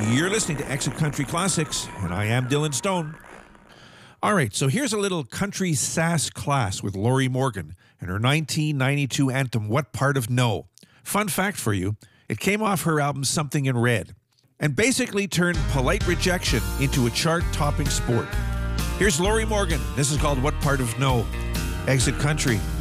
You're listening to Exit Country Classics, and I am Dylan Stone. All right, so here's a little country sass class with Lori Morgan and her 1992 anthem, What Part of No? Fun fact for you, it came off her album Something in Red and basically turned polite rejection into a chart-topping sport. Here's Lori Morgan. This is called What Part of No? Exit Country.